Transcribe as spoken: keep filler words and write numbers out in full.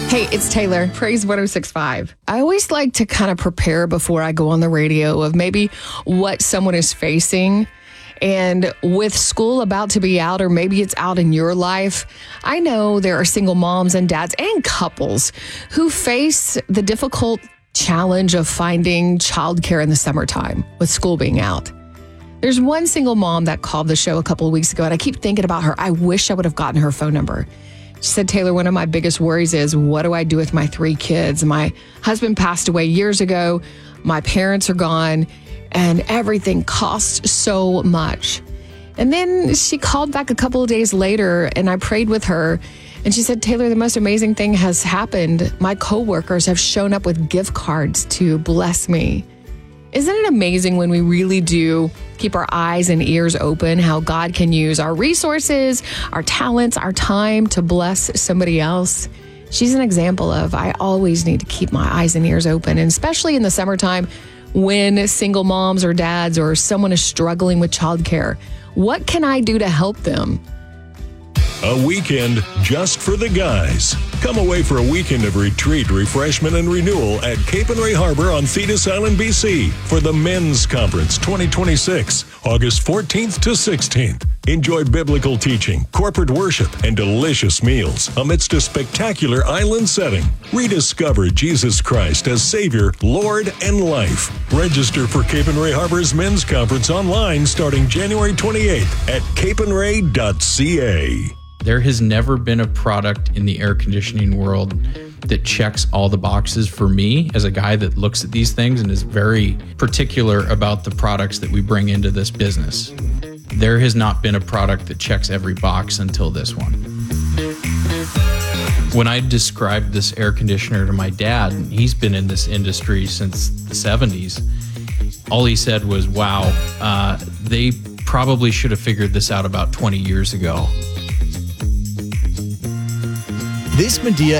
Hey, it's Taylor, Praise one oh six point five. I always like to kind of prepare before I go on the radio of maybe what someone is facing. And with school about to be out, or maybe it's out in your life, I know there are single moms and dads and couples who face the difficult challenge of finding childcare in the summertime with school being out. There's one single mom that called the show a couple of weeks ago, and I keep thinking about her. I wish I would have gotten her phone number. She said, Taylor, one of my biggest worries is, what do I do with my three kids? My husband passed away years ago. My parents are gone, and everything costs so much. And then she called back a couple of days later, and I prayed with her. And she said, Taylor, the most amazing thing has happened. My coworkers have shown up with gift cards to bless me. Isn't it amazing when we really do keep our eyes and ears open, how God can use our resources, our talents, our time to bless somebody else? She's an example of, I always need to keep my eyes and ears open, and especially in the summertime when single moms or dads or someone is struggling with childcare. What can I do to help them? A weekend just for the guys. Come away for a weekend of retreat, refreshment, and renewal at Cape and Ray Harbor on Thetis Island, B C for the Men's Conference twenty twenty-six, August fourteenth to sixteenth. Enjoy biblical teaching, corporate worship, and delicious meals amidst a spectacular island setting. Rediscover Jesus Christ as Savior, Lord, and life. Register for Cape and Ray Harbor's Men's Conference online starting January twenty-eighth at cape and ray dot c a. There has never been a product in the air conditioning world that checks all the boxes for me as a guy that looks at these things and is very particular about the products that we bring into this business. There has not been a product that checks every box until this one. When I described this air conditioner to my dad, and he's been in this industry since the seventies, all he said was, wow, uh, they probably should have figured this out about twenty years ago. This Medea